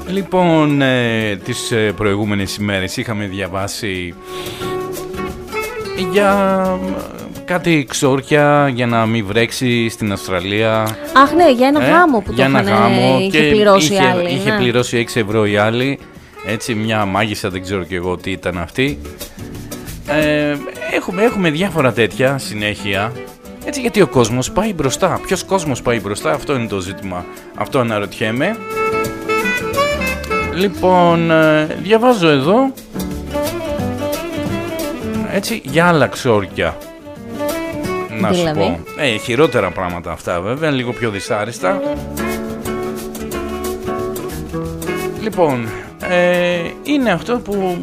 Λοιπόν, τις προηγούμενες ημέρες είχαμε διαβάσει για κάτι ξόρκια για να μην βρέξει στην Αυστραλία. Αχ ναι, για ένα γάμο που το είχε πληρώσει η άλλη. Είχε πληρώσει 6 ευρώ η άλλη. Έτσι, μια μάγισσα, δεν ξέρω και εγώ τι ήταν αυτή. Έχουμε διάφορα τέτοια συνέχεια. Έτσι, γιατί ο κόσμος πάει μπροστά. Ποιος κόσμος πάει μπροστά, αυτό είναι το ζήτημα. Αυτό αναρωτιέμαι. Λοιπόν, διαβάζω εδώ έτσι για άλλα ξόρκια. Να σου πω. Χειρότερα πράγματα αυτά βέβαια, λίγο πιο δυσάρεστα. Λοιπόν, είναι αυτό που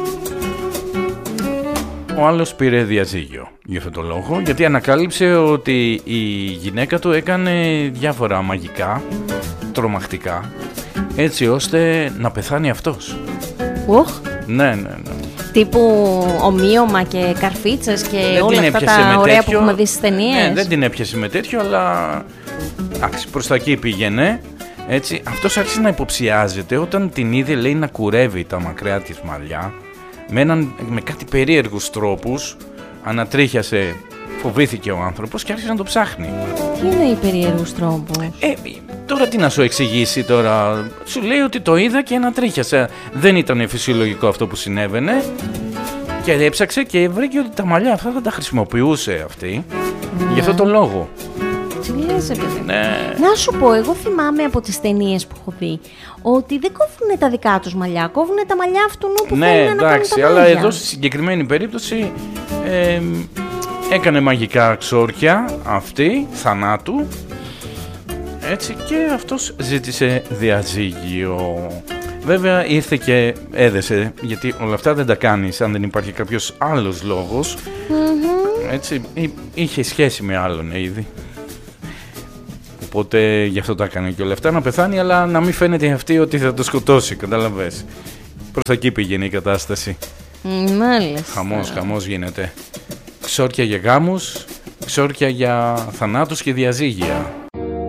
ο άλλος πήρε διαζύγιο για αυτόν τον λόγο, γιατί ανακάλυψε ότι η γυναίκα του έκανε διάφορα μαγικά, τρομακτικά, έτσι ώστε να πεθάνει αυτός. Ναι. Τύπου ομοίωμα και καρφίτσες και δεν όλα αυτά τα ωραία που έχουμε δει στις ταινίες. Ναι, δεν την έπιασε με τέτοιο, αλλά προς τα εκεί πήγαινε. Έτσι, αυτός άρχισε να υποψιάζεται όταν την είδε, λέει, να κουρεύει τα μακριά της μαλλιά με κάτι περίεργους τρόπους. Ανατρίχιασε, φοβήθηκε ο άνθρωπος και άρχισε να το ψάχνει. Τι είναι οι περίεργους τρόπους? Τώρα τι να σου εξηγήσει τώρα. Σου λέει ότι το είδα και ανατρίχιασε. Δεν ήταν φυσιολογικό αυτό που συνέβαινε. Και έψαξε και βρήκε ότι τα μαλλιά αυτά θα τα χρησιμοποιούσε αυτή. Γι' αυτό το λόγο. Τι λες, παιδί? Ναι. Να σου πω, εγώ θυμάμαι από τις ταινίες που έχω δει ότι δεν κόβουνε τα δικά τους μαλλιά, κόβουνε τα μαλλιά αυτού που θέλουν να κάνουν τα αλλά εδώ στη συγκεκριμένη περίπτωση έκανε μαγικά ξόρκια αυτή, θανάτου. Έτσι, και αυτός ζήτησε διαζύγιο. Βέβαια ήρθε και έδεσε, γιατί όλα αυτά δεν τα κάνεις αν δεν υπάρχει κάποιος άλλος λόγος. Έτσι, είχε σχέση με άλλον ήδη. Οπότε γι' αυτό τα έκανε και όλα αυτά, να πεθάνει, αλλά να μην φαίνεται αυτή ότι θα το σκοτώσει, καταλαβες. Προς τα εκεί πήγαινε η κατάσταση. Μάλιστα. Χαμός γίνεται. Ξόρκια για γάμους, ξόρκια για θανάτους και διαζύγια.